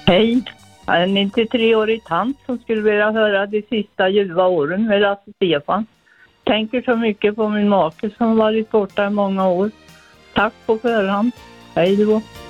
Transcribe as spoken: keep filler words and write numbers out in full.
Hej, jag är en nittiotre-årig tant som skulle vilja höra de sista ljuva åren med Lasse Stefan. Tänker så mycket på min make som varit borta i många år. Tack på förhand. Hej då.